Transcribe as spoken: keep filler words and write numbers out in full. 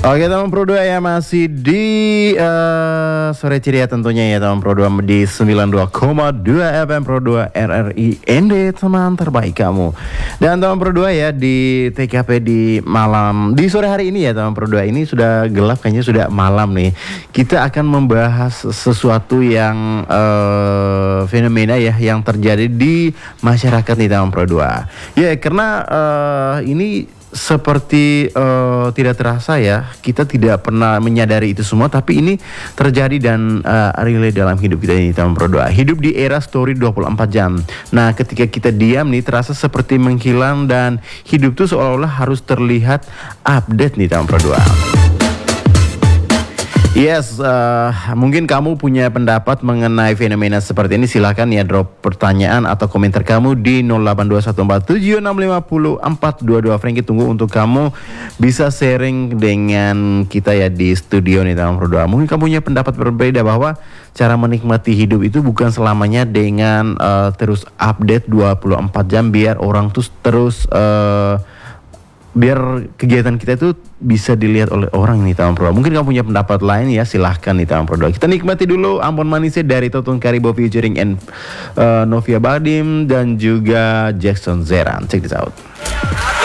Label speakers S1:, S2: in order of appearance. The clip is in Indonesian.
S1: Oke teman Pro dua ya, masih di uh, sore ceria tentunya ya teman Pro dua di sembilan puluh dua koma dua F M Pro dua R R I N D, teman terbaik kamu. Dan teman Pro dua ya, di T K P di malam di sore hari ini ya teman Pro dua, ini sudah gelap, kayaknya sudah malam nih. Kita akan membahas sesuatu yang uh, fenomena ya yang terjadi di masyarakat nih teman Pro dua. Ya karena uh, ini seperti uh, tidak terasa ya, kita tidak pernah menyadari itu semua, tapi ini terjadi dan uh, relate dalam hidup kita ini teman Pro dua. Hidup di era story dua puluh empat jam. Nah ketika kita diam nih, terasa seperti menghilang dan hidup tuh seolah-olah harus terlihat update nih teman Pro dua. Yes, uh, mungkin kamu punya pendapat mengenai fenomena seperti ini. Silahkan ya drop pertanyaan atau komentar kamu di nol delapan dua satu empat tujuh enam lima nol empat dua dua. Frankie tunggu untuk kamu bisa sharing dengan kita ya di studio nih teman Pro dua. Mungkin kamu punya pendapat berbeda bahwa cara menikmati hidup itu bukan selamanya dengan uh, terus update dua puluh empat jam biar orang tuh terus uh, biar kegiatan kita itu bisa dilihat oleh orang nih teman Pro. Mungkin kamu punya pendapat lain ya, silahkan nih teman Pro. Kita nikmati dulu Ampun Manisnya dari Totun Karibo featuring and uh, Novia Badim dan juga Jackson Zeran. Check this out.